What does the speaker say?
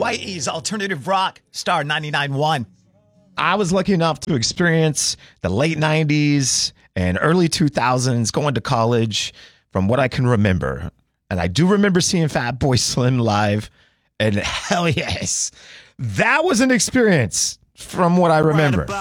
Hawaii's alternative rock, Star 99.1. I was lucky enough to experience the late 90s and early 2000s going to college from what I can remember. And I do remember seeing Fatboy Slim live. And hell yes, that was an experience from what I remember.